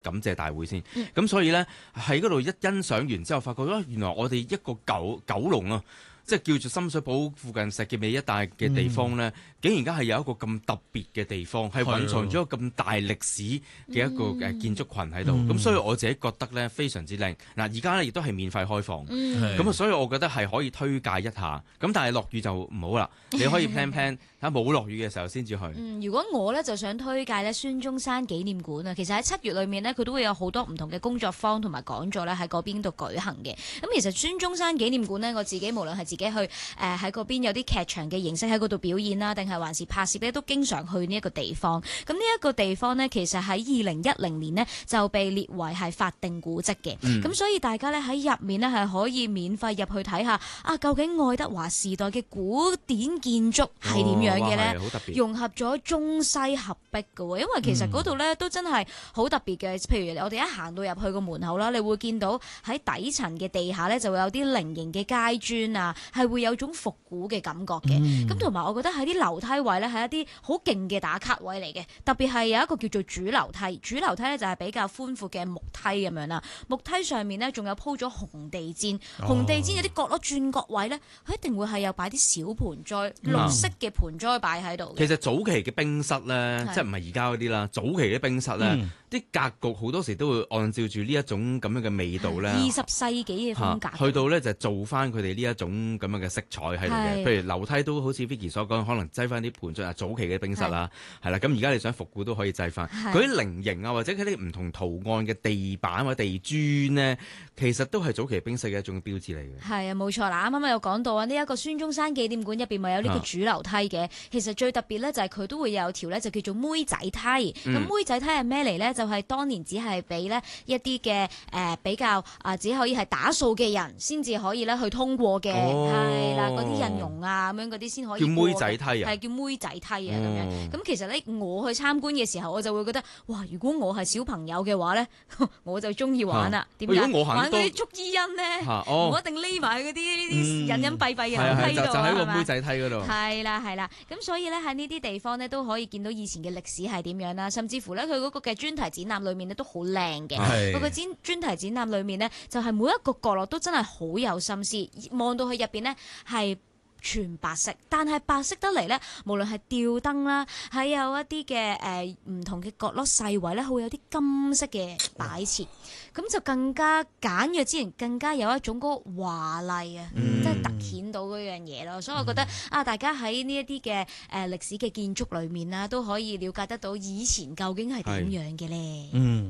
感謝大會先。咁所以咧喺嗰度一欣賞完之後，發覺原來我哋一個九龍啊，即係叫做深水埗附近石硤尾一帶嘅地方咧，竟然間係有一個咁特別嘅地方，係蘊藏咗咁大歷史嘅一個建築群喺度。咁所以我自己覺得咧非常之靚。嗱，而家咧亦都係免費開放，咁啊，所以我覺得係可以推介一下。咁但係落雨就唔好啦，你可以 plan 睇下冇落雨嘅時候先至去。 如果我咧就想推介咧孫中山紀念館啊，其實喺7月裏面呢，佢都會有好多唔同嘅工作坊同埋講座咧喺嗰邊度舉行嘅。咁其實孫中山紀念館呢，我自己無論係自己去喺嗰邊有啲劇場嘅形式喺嗰度表演啦，定係還是拍攝咧，都經常去呢一個地方。咁呢一個地方呢，其實喺2010年呢就被列為係法定古蹟嘅。咁所以大家咧喺入面呢，係可以免費入去睇下究竟愛德華時代嘅古典建築係點樣嘅呢？融合咗中西合璧嘅喎，因為其實嗰度咧都真係好特別嘅。譬如我哋一行到入去個門口啦，你會見到喺底層嘅地下咧就會有啲菱形嘅階磚啊，係會有種復古嘅感覺嘅。咁同埋我覺得喺啲樓梯位咧係一啲好勁嘅打卡位嚟嘅，特別係有一個叫做主樓梯。主樓梯咧就係比較寬闊嘅木梯咁樣啦，木梯上面咧仲有鋪咗紅地氈，紅地氈有啲角落轉角位咧，佢一定會係有擺啲小盆栽，綠色嘅盆栽擺喺度。 其實早期嘅冰室咧，即係唔係而家嗰啲啦，早期嘅冰室咧，啲格局好多時都會按照住呢一種咁樣嘅味道咧 ，20世紀嘅風格， 去到咧就做翻佢哋呢一種咁樣嘅色彩喺度嘅。譬如樓梯都好似 Vicky 所講，可能擠翻啲盆栽啊，早期嘅冰室啦，係啦。咁而家你想復古都可以擠翻。佢啲菱形啊，或者佢啲唔同圖案嘅地板或者地磚呢，其實都係早期冰室嘅一種標誌嚟嘅。 係啊，冇錯啦。啱啱有講到啊，呢一個孫中山紀念館入邊咪有呢個主樓梯嘅。其實最特別咧就係佢都會有條咧就叫做妹仔梯。咁妹仔梯係咩嚟咧？就係當年只係俾咧一啲嘅比較只可以係打掃嘅人先至可以咧去通過嘅，係啦，嗰啲印傭啊咁樣嗰啲先可以。叫妹仔梯啊？係叫妹仔梯啊咁樣。咁其實咧我去參觀嘅時候，我就會覺得哇！如果我係小朋友嘅話咧，我就中意玩啦。點解？玩嗰啲捉伊人咧，我一定匿埋嗰啲隱隱蔽蔽嘅樓梯度， 就喺個妹仔梯嗰度。 係啦係啦，咁所以咧喺呢啲地方咧都可以見到以前嘅歷史係點樣啦，甚至乎咧佢嗰個嘅專題展覽裏面咧都好靚嘅。佢個專題展覽裏面咧就係每一個角落都真係好有心思，望到去入邊咧係全白色，但係白色得嚟咧，無論係吊燈啦，係有一啲嘅唔同嘅角落細位咧，會有啲金色嘅擺設，咁就更加簡約之前，更加有一種嗰個華麗啊，即係突顯到嗰樣嘢咯。所以我覺得大家喺呢一啲嘅歷史嘅建築裏面啦，都可以了解得到以前究竟係點樣嘅咧。